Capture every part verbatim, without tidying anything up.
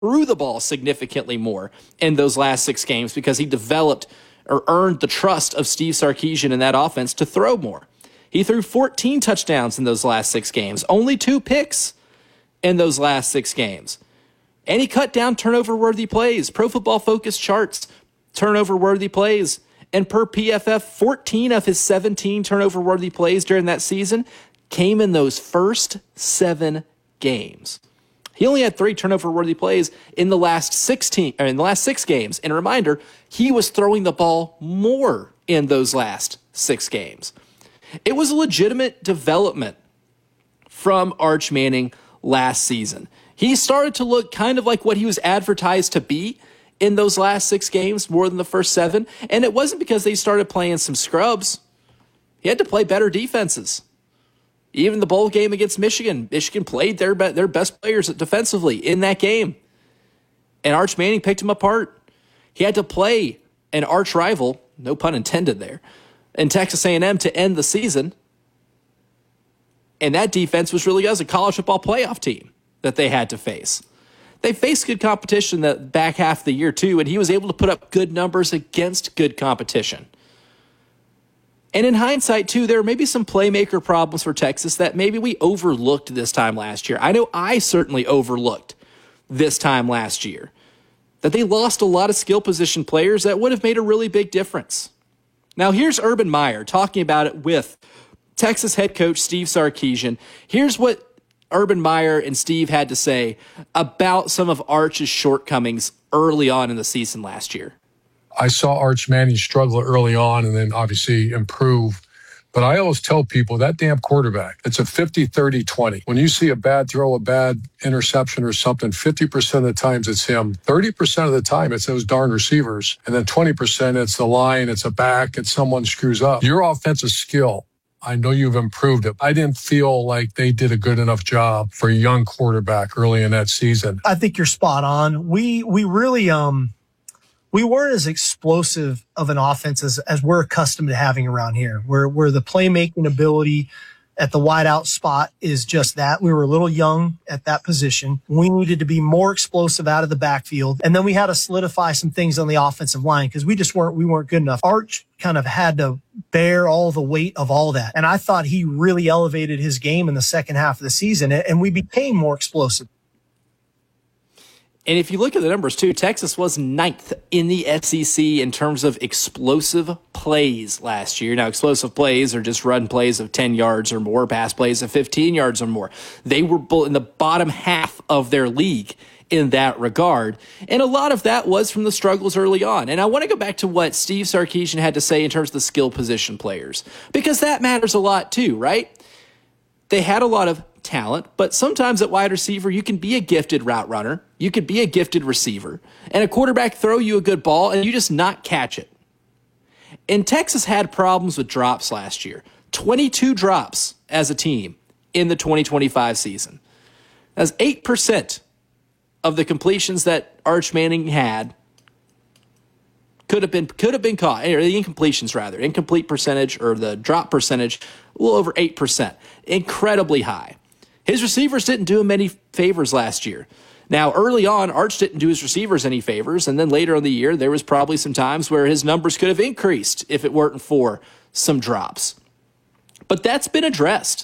threw the ball significantly more in those last six games because he developed or earned the trust of Steve Sarkisian in that offense to throw more. He threw fourteen touchdowns in those last six games, only two picks in those last six games. And he cut down turnover-worthy plays. Pro Football Focus charts turnover-worthy plays. And per P F F, fourteen of his seventeen turnover-worthy plays during that season came in those first seven games. He only had three turnover-worthy plays in the last sixteen, or in the last six games. And a reminder, he was throwing the ball more in those last six games. It was a legitimate development from Arch Manning last season. He started to look kind of like what he was advertised to be in those last six games, more than the first seven. And it wasn't because they started playing some scrubs. He had to play better defenses. Even the bowl game against Michigan, Michigan played their, be- their best players defensively in that game. And Arch Manning picked him apart. He had to play an arch rival, no pun intended there, in Texas A and M to end the season. And that defense was really a college football playoff team that they had to face. They faced good competition the back half of the year too, and he was able to put up good numbers against good competition. And in hindsight too, there may be some playmaker problems for Texas that maybe we overlooked this time last year. I know I certainly overlooked this time last year that they lost a lot of skill position players that would have made a really big difference. Now here's Urban Meyer talking about it with Texas head coach Steve Sarkisian. Here's what Urban Meyer and Steve had to say about some of Arch's shortcomings early on in the season last year. I saw Arch Manning struggle early on and then obviously improve. But I always tell people that damn quarterback, it's a fifty, thirty, twenty. When you see a bad throw, a bad interception or something, fifty percent of the times it's him. thirty percent of the time it's those darn receivers. And then twenty percent it's the line, it's a back, it's someone screws up. Your offensive skill, I know you've improved it. I didn't feel like they did a good enough job for a young quarterback early in that season. I think you're spot on. We we really um we weren't as explosive of an offense as, as we're accustomed to having around here. Where where the playmaking ability at the wideout spot is just that. We were a little young at that position. We needed to be more explosive out of the backfield. And then we had to solidify some things on the offensive line because we just weren't we weren't good enough. Arch kind of had to bear all the weight of all that. And I thought he really elevated his game in the second half of the season, and we became more explosive. And if you look at the numbers too, Texas was ninth in the S E C in terms of explosive plays last year. Now, explosive plays are just run plays of ten yards or more, pass plays of fifteen yards or more. They were in the bottom half of their league in that regard. And a lot of that was from the struggles early on. And I want to go back to what Steve Sarkisian had to say in terms of the skill position players, because that matters a lot too, right? They had a lot of talent, but sometimes at wide receiver, you can be a gifted route runner. You could be a gifted receiver, and a quarterback throw you a good ball and you just not catch it. And Texas had problems with drops last year. twenty-two drops as a team in the twenty twenty-five season. That's eight percent of the completions that Arch Manning had could have been could have been caught, or the incompletions rather, incomplete percentage or the drop percentage, a little over eight percent. Incredibly high. His receivers didn't do him any favors last year. Now, early on, Arch didn't do his receivers any favors, and then later in the year, there was probably some times where his numbers could have increased if it weren't for some drops. But that's been addressed.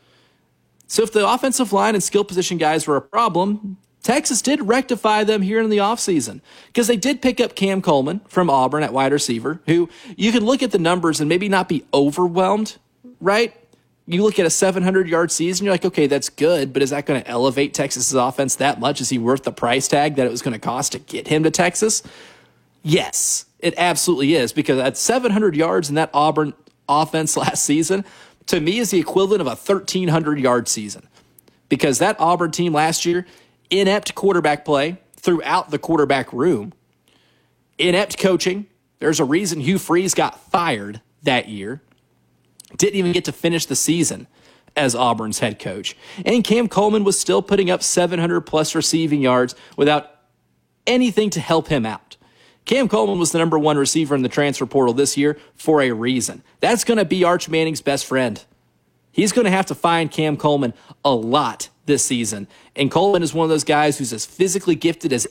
So if the offensive line and skill position guys were a problem, Texas did rectify them here in the offseason because they did pick up Cam Coleman from Auburn at wide receiver, who you can look at the numbers and maybe not be overwhelmed, right? You look at a seven hundred yard season, you're like, okay, that's good, but is that going to elevate Texas's offense that much? Is he worth the price tag that it was going to cost to get him to Texas? Yes, it absolutely is, because at seven hundred yards in that Auburn offense last season, to me is the equivalent of a thirteen hundred yard season, because that Auburn team last year, inept quarterback play throughout the quarterback room, inept coaching. There's a reason Hugh Freeze got fired that year. Didn't even get to finish the season as Auburn's head coach. And Cam Coleman was still putting up seven hundred plus receiving yards without anything to help him out. Cam Coleman was the number one receiver in the transfer portal this year for a reason. That's going to be Arch Manning's best friend. He's going to have to find Cam Coleman a lot this season. And Coleman is one of those guys who's as physically gifted as